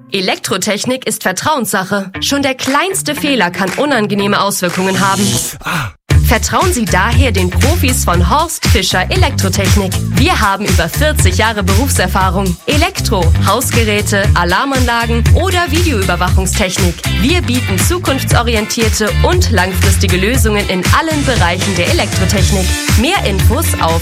Elektrotechnik ist Vertrauenssache. Schon der kleinste Fehler kann unangenehme Auswirkungen haben. Vertrauen Sie daher den Profis von Horst Fischer Elektrotechnik. Wir haben über 40 Jahre Berufserfahrung. Elektro, Hausgeräte, Alarmanlagen oder Videoüberwachungstechnik. Wir bieten zukunftsorientierte und langfristige Lösungen in allen Bereichen der Elektrotechnik. Mehr Infos auf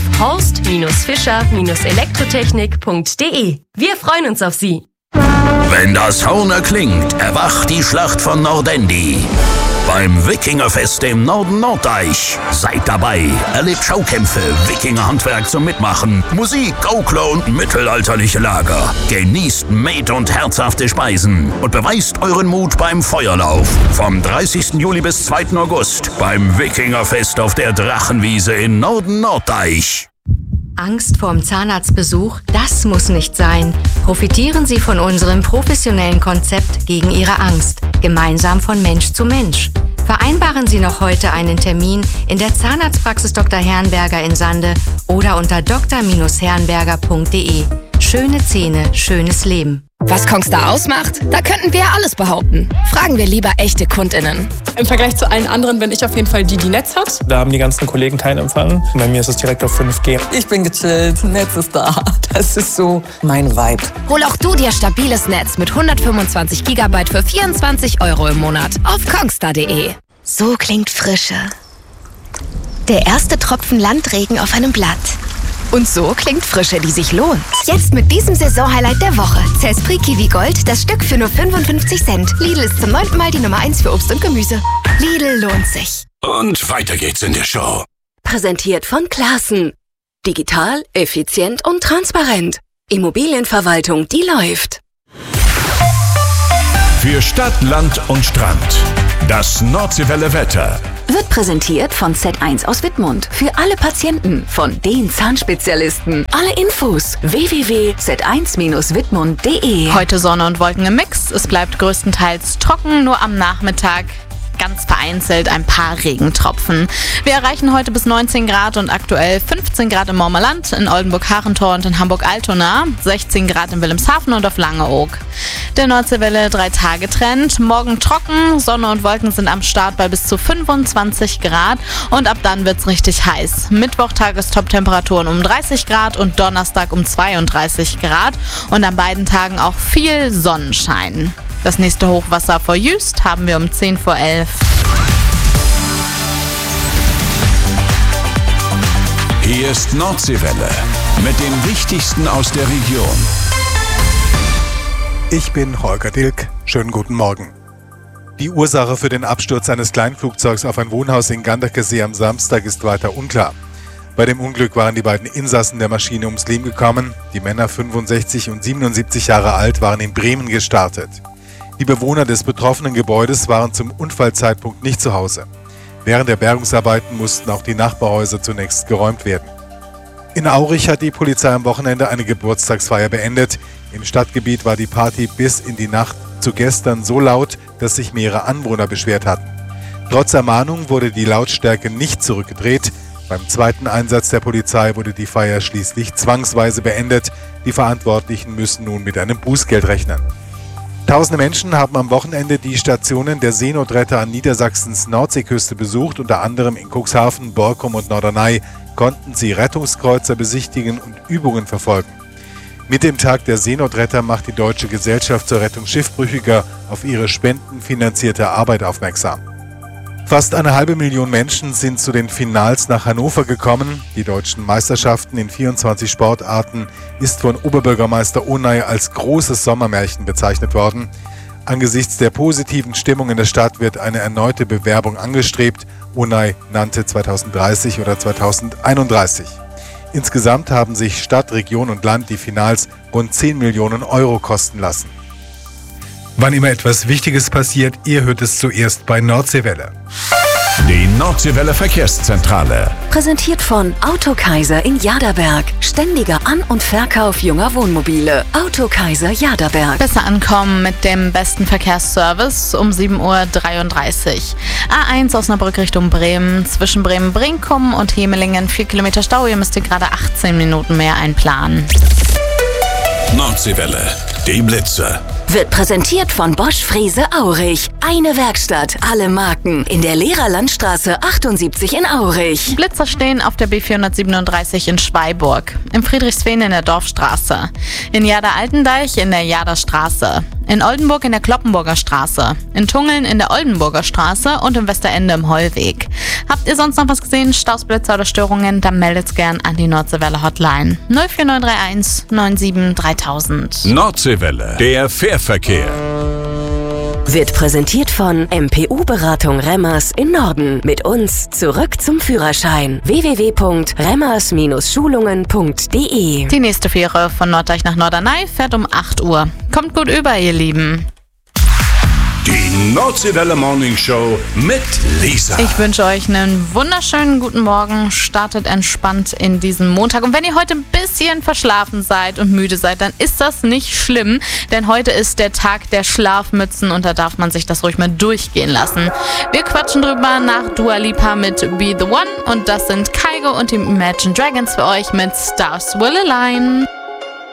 horst-fischer-elektrotechnik.de. Wir freuen uns auf Sie. Wenn das Horn erklingt, erwacht die Schlacht von Nordendi. Beim Wikingerfest im Norden-Norddeich. Seid dabei, erlebt Schaukämpfe, Wikingerhandwerk zum Mitmachen, Musik, Gaukler und mittelalterliche Lager. Genießt Met- und herzhafte Speisen und beweist euren Mut beim Feuerlauf. Vom 30. Juli bis 2. August beim Wikingerfest auf der Drachenwiese in Norden-Norddeich. Angst vorm Zahnarztbesuch? Das muss nicht sein. Profitieren Sie von unserem professionellen Konzept gegen Ihre Angst. Gemeinsam von Mensch zu Mensch. Vereinbaren Sie noch heute einen Termin in der Zahnarztpraxis Dr. Herrenberger in Sande oder unter dr-herrenberger.de. Schöne Zähne, schönes Leben. Was Kongstar ausmacht? Da könnten wir ja alles behaupten. Fragen wir lieber echte KundInnen. Im Vergleich zu allen anderen bin ich auf jeden Fall die Netz hat. Da haben die ganzen Kollegen keinen Empfang. Bei mir ist es direkt auf 5G. Ich bin gechillt, Netz ist da. Das ist so mein Vibe. Hol auch du dir stabiles Netz mit 125 GB für 24 € im Monat auf kongstar.de. So klingt Frische. Der erste Tropfen Landregen auf einem Blatt. Und so klingt Frische, die sich lohnt. Jetzt mit diesem Saisonhighlight der Woche. Zespri Kiwi Gold, das Stück für nur 55 Cent. Lidl ist zum 9. Mal die Nummer 1 für Obst und Gemüse. Lidl lohnt sich. Und weiter geht's in der Show. Präsentiert von Classen. Digital, effizient und transparent. Immobilienverwaltung, die läuft. Für Stadt, Land und Strand. Das Nordseewelle Wetter. Wird präsentiert von Z1 aus Wittmund. Für alle Patienten, von den Zahnspezialisten. Alle Infos www.z1-wittmund.de. Heute Sonne und Wolken im Mix. Es bleibt größtenteils trocken, nur am Nachmittag ganz vereinzelt ein paar Regentropfen. Wir erreichen heute bis 19 Grad und aktuell 15 Grad im Mormerland, in Oldenburg-Harentor und in Hamburg-Altona, 16 Grad in Wilhelmshaven und auf Langeoog. Der Nordseewelle 3-Tage-Trend. Morgen trocken, Sonne und Wolken sind am Start bei bis zu 25 Grad und ab dann wird's richtig heiß. Mittwoch Tagestop-Temperaturen um 30 Grad und Donnerstag um 32 Grad und an beiden Tagen auch viel Sonnenschein. Das nächste Hochwasser vor Jüst haben wir um 10 vor 11. Hier ist Nordseewelle mit dem Wichtigsten aus der Region. Ich bin Holger Dilk. Schönen guten Morgen. Die Ursache für den Absturz eines Kleinflugzeugs auf ein Wohnhaus in Ganderkesee am Samstag ist weiter unklar. Bei dem Unglück waren die beiden Insassen der Maschine ums Leben gekommen. Die Männer 65 und 77 Jahre alt waren in Bremen gestartet. Die Bewohner des betroffenen Gebäudes waren zum Unfallzeitpunkt nicht zu Hause. Während der Bergungsarbeiten mussten auch die Nachbarhäuser zunächst geräumt werden. In Aurich hat die Polizei am Wochenende eine Geburtstagsfeier beendet. Im Stadtgebiet war die Party bis in die Nacht zu gestern so laut, dass sich mehrere Anwohner beschwert hatten. Trotz Ermahnung wurde die Lautstärke nicht zurückgedreht. Beim zweiten Einsatz der Polizei wurde die Feier schließlich zwangsweise beendet. Die Verantwortlichen müssen nun mit einem Bußgeld rechnen. Tausende Menschen haben am Wochenende die Stationen der Seenotretter an Niedersachsens Nordseeküste besucht. Unter anderem in Cuxhaven, Borkum und Norderney konnten sie Rettungskreuzer besichtigen und Übungen verfolgen. Mit dem Tag der Seenotretter macht die Deutsche Gesellschaft zur Rettung Schiffbrüchiger auf ihre spendenfinanzierte Arbeit aufmerksam. Fast 500.000 Menschen sind zu den Finals nach Hannover gekommen. Die deutschen Meisterschaften in 24 Sportarten ist von Oberbürgermeister Onay als großes Sommermärchen bezeichnet worden. Angesichts der positiven Stimmung in der Stadt wird eine erneute Bewerbung angestrebt. Onay nannte 2030 oder 2031. Insgesamt haben sich Stadt, Region und Land die Finals rund 10 Millionen € kosten lassen. Wann immer etwas Wichtiges passiert, ihr hört es zuerst bei Nordseewelle. Die Nordseewelle Verkehrszentrale. Präsentiert von Autokaiser in Jaderberg. Ständiger An- und Verkauf junger Wohnmobile. Autokaiser Jaderberg. Besser ankommen mit dem besten Verkehrsservice um 7:33 Uhr. A1 Osnabrück Richtung Bremen. Zwischen Bremen-Brinkum und Hemelingen 4 Kilometer Stau. Ihr müsst ihr gerade 18 Minuten mehr einplanen. Nordseewelle. Die Blitzer. Wird präsentiert von Bosch Frese Aurich. Eine Werkstatt, alle Marken. In der Lehrerlandstraße 78 in Aurich. Blitzer stehen auf der B437 in Schweiburg, in Friedrichsfehn in der Dorfstraße, in Jader-Altendeich in der Jaderstraße, in Oldenburg in der Kloppenburger Straße, in Tungeln in der Oldenburger Straße und im Westerende im Heulweg. Habt ihr sonst noch was gesehen, Staus, Blitzer oder Störungen, dann meldet gern an die Nordseewelle Hotline 04931 97 3000. Nordseewelle, der Fährverkehr. Wird präsentiert von MPU-Beratung Remmers in Norden. Mit uns zurück zum Führerschein. www.remmers-schulungen.de. Die nächste Fähre von Norddeich nach Norderney fährt um 8 Uhr. Kommt gut über, ihr Lieben. Die Nordseewelle Morning Show mit Lisa. Ich wünsche euch einen wunderschönen guten Morgen. Startet entspannt in diesen Montag. Und wenn ihr heute ein bisschen verschlafen seid und müde seid, dann ist das nicht schlimm. Denn heute ist der Tag der Schlafmützen und da darf man sich das ruhig mal durchgehen lassen. Wir quatschen drüber nach Dua Lipa mit Be The One. Und das sind Kygo und die Imagine Dragons für euch mit Stars Will Align.